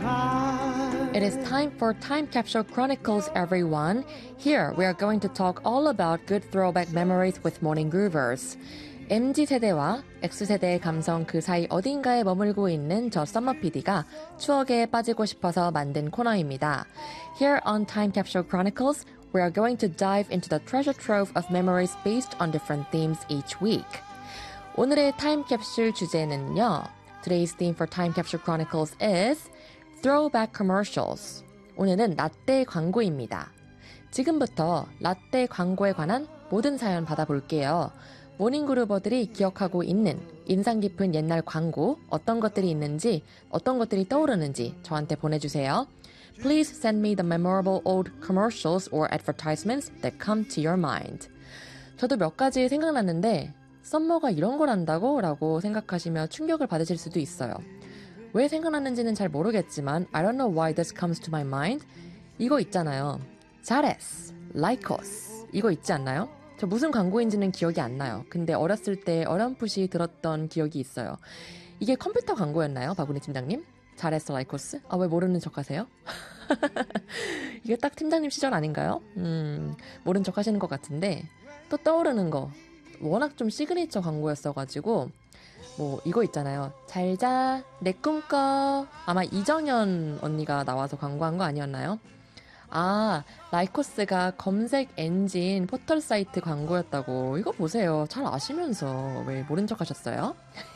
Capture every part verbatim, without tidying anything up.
time. It is time for Time Capsule Chronicles, everyone. Here, we are going to talk all about good throwback memories with Morning Groovers. 엠지 세대와 X세대의 감성 그 사이 어딘가에 머물고 있는 저 썸머 피디가 추억에 빠지고 싶어서 만든 코너입니다. Here on Time Capsule Chronicles, we are going to dive into the treasure trove of memories based on different themes each week. 오늘의 타임캡슐 주제는요. Today's theme for Time Capsule Chronicles is Throwback Commercials. 오늘은 라떼 광고입니다. 지금부터 라떼 광고에 관한 모든 사연 받아볼게요. 모닝그루버들이 기억하고 있는 인상 깊은 옛날 광고, 어떤 것들이 있는지, 어떤 것들이 떠오르는지 저한테 보내주세요. Please send me the memorable old commercials or advertisements that come to your mind. 저도 몇 가지 생각났는데 썸머가 이런 걸 한다고? 라고 생각하시며 충격을 받으실 수도 있어요. 왜 생각났는지는 잘 모르겠지만 I don't know why this comes to my mind. 이거 있잖아요. 잘했어, like us. 이거 있지 않나요? 저 무슨 광고인지는 기억이 안 나요. 근데 어렸을 때 어렴풋이 들었던 기억이 있어요. 이게 컴퓨터 광고였나요? 바구니 팀장님? 잘했어, like us? 아, 왜 모르는 척 하세요? 이게 딱 팀장님 시절 아닌가요? 음, 모른 척 하시는 것 같은데 또 떠오르는 거 워낙 좀 시그니처 광고였어가지고 뭐 이거 있잖아요. 잘자 내 꿈꿔. 아마 이정현 언니가 나와서 광고한 거 아니었나요? 아, 라이코스가 검색 엔진 포털 사이트 광고였다고. 이거 보세요. 잘 아시면서 왜 모른 척 하셨어요?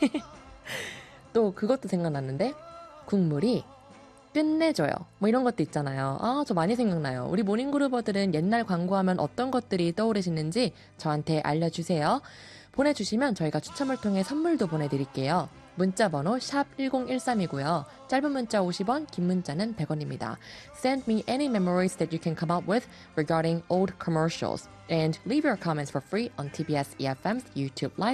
또 그것도 생각났는데 국물이 끝내줘요. 뭐 이런 것도 있잖아요. 아, 저 많이 생각나요. 우리 모닝그루버들은 옛날 광고하면 어떤 것들이 떠오르시는지 저한테 알려주세요. 보내주시면 저희가 추첨을 통해 선물도 보내드릴게요. 문자번호 샵 일공일삼이고요. 짧은 문자 오십 원, 긴 문자는 백 원입니다. Send me any memories that you can come up with regarding old commercials. And leave your comments for free on 티비에스 이에프엠's YouTube Live